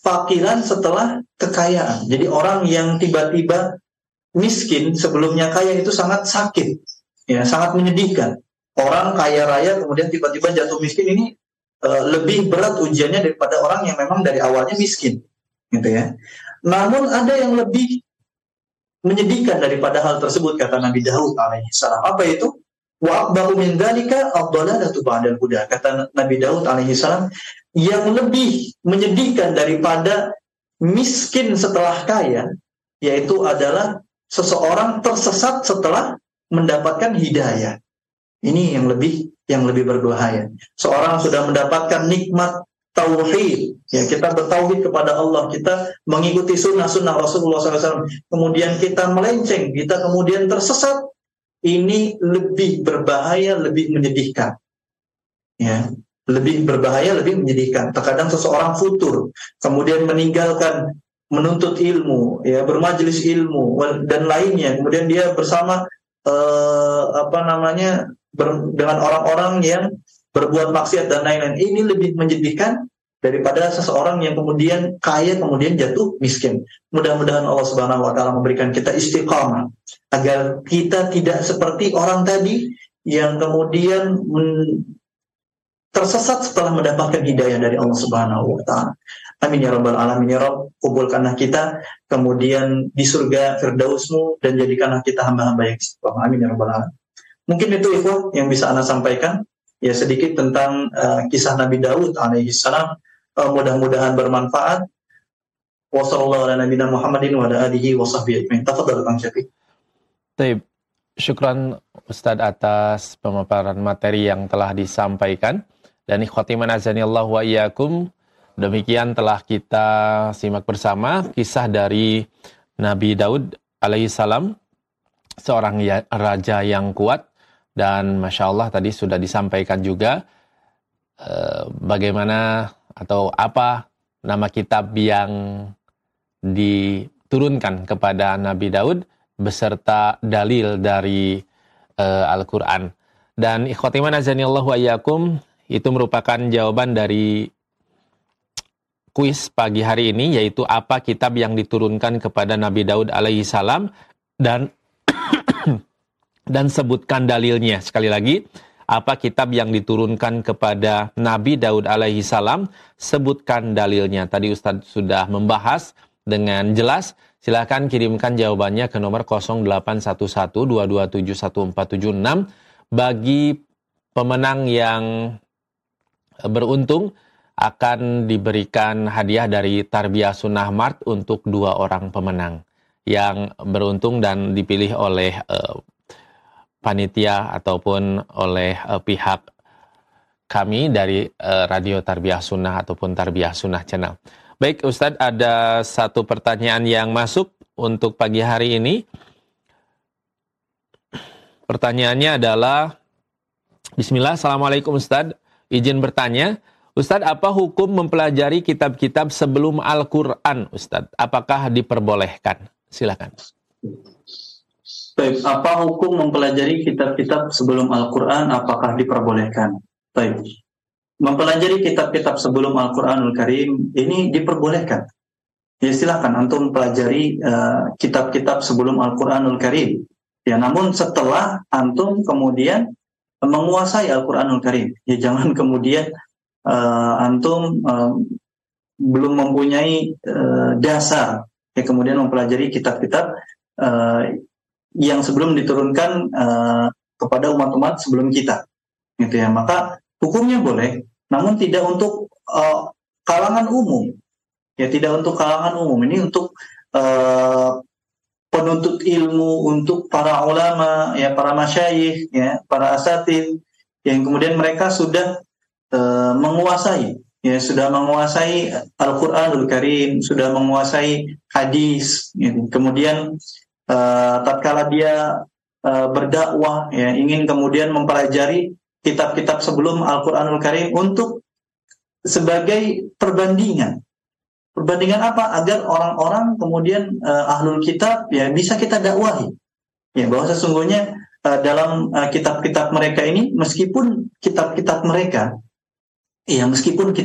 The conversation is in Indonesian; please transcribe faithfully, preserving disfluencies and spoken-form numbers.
kefakiran setelah kekayaan. Jadi orang yang tiba-tiba miskin sebelumnya kaya itu sangat sakit, ya, sangat menyedihkan. Orang kaya raya kemudian tiba-tiba jatuh miskin ini uh, lebih berat ujiannya daripada orang yang memang dari awalnya miskin, gitu ya. Namun ada yang lebih menyedihkan daripada hal tersebut, kata Nabi Daud alaihissalam. Apa itu? Wa aqbahu min dzalika ad-dhalalatu ba'dal huda. Kata Nabi Daud alaihissalam, yang lebih menyedihkan daripada miskin setelah kaya, yaitu adalah seseorang tersesat setelah mendapatkan hidayah. Ini yang lebih yang lebih berbahaya. Seorang sudah mendapatkan nikmat tauhid, ya, kita bertauhid kepada Allah, kita mengikuti sunnah-sunnah Rasulullah shallallahu alaihi wasallam, kemudian kita melenceng, kita kemudian tersesat, ini lebih berbahaya, lebih menyedihkan, ya, lebih berbahaya, lebih menyedihkan. Terkadang seseorang futur, kemudian meninggalkan menuntut ilmu, ya, bermajelis ilmu dan lainnya, kemudian dia bersama eh, apa namanya ber, dengan orang-orang yang berbuat maksiat dan lain-lain. Ini lebih menyedihkan daripada seseorang yang kemudian kaya kemudian jatuh miskin. Mudah-mudahan Allah Subhanahu wa taala memberikan kita istiqamah agar kita tidak seperti orang tadi yang kemudian men- tersesat setelah mendapatkan hidayah dari Allah Subhanahu wa taala. Amin ya rabbal alamin ya Rabb. Kumpulkanlah kita kemudian di surga Firdausmu dan jadikanlah kita hamba-hamba yang istiqamah. Amin ya rabbal alamin. Mungkin itu ikhwah yang bisa Ana sampaikan, ya, sedikit tentang uh, kisah Nabi Daud alaihissalam. Uh, mudah-mudahan bermanfaat. Wa sallallahu ala nabiyina Muhammadin wa ala alihi wa sahbihi ajmain. Tafadhal Kang Syafiq. Baik, syukran Ustaz atas pemaparan materi yang telah disampaikan. Dan ikhwati man azanillahu wa iyyakum, demikian telah kita simak bersama kisah dari Nabi Daud alaihissalam, seorang ya, raja yang kuat. Dan Masya Allah tadi sudah disampaikan juga eh, bagaimana atau apa nama kitab yang diturunkan kepada Nabi Daud beserta dalil dari eh, Al-Quran. Dan ikhwatiman azanillahu wa iyyakum, itu merupakan jawaban dari kuis pagi hari ini, yaitu apa kitab yang diturunkan kepada Nabi Daud alaihi salam, dan dan sebutkan dalilnya. Sekali lagi, apa kitab yang diturunkan kepada Nabi Daud alaihi salam, sebutkan dalilnya. Tadi Ustadz sudah membahas dengan jelas. Silakan kirimkan jawabannya ke nomor nol delapan satu satu dua dua tujuh satu empat tujuh enam. Bagi pemenang yang beruntung akan diberikan hadiah dari Tarbiyah Sunnah Mart untuk dua orang pemenang yang beruntung dan dipilih oleh uh, panitia ataupun oleh uh, pihak kami dari uh, Radio Tarbiyah Sunnah ataupun Tarbiyah Sunnah Channel. Baik Ustadz, ada satu pertanyaan yang masuk untuk pagi hari ini. Pertanyaannya adalah, Bismillah, Assalamualaikum Ustadz, izin bertanya, Ustadz, apa hukum mempelajari kitab-kitab sebelum Al-Quran, Ustadz? Apakah diperbolehkan? Silakan. Baik, apa hukum mempelajari kitab-kitab sebelum Al-Quran, apakah diperbolehkan? Baik, mempelajari kitab-kitab sebelum Al-Quranul Karim ini diperbolehkan. Ya, silakan antum pelajari uh, kitab-kitab sebelum Al-Quranul Karim. Ya, namun setelah antum kemudian menguasai Al-Quranul Karim. Ya, jangan kemudian uh, antum uh, belum mempunyai uh, dasar, ya, kemudian mempelajari kitab-kitab uh, yang sebelum diturunkan uh, kepada umat-umat sebelum kita, gitu ya. Maka hukumnya boleh, namun tidak untuk uh, kalangan umum, ya, tidak untuk kalangan umum. Ini untuk uh, penuntut ilmu, untuk para ulama, ya, para masyayikh, ya, para asatidz yang kemudian mereka sudah uh, menguasai, ya, sudah menguasai Al-Qur'anul Karim, sudah menguasai hadis, ya. Kemudian uh, tatkala dia uh, berdakwah, ya, ingin kemudian mempelajari kitab-kitab sebelum Al-Qur'anul Karim untuk sebagai perbandingan. Perbandingan apa? Agar orang-orang kemudian uh, ahlul kitab, ya, bisa kita dakwahi, ya, bahwa sesungguhnya uh, dalam uh, kitab-kitab mereka ini, meskipun kitab-kitab mereka, ya, meskipun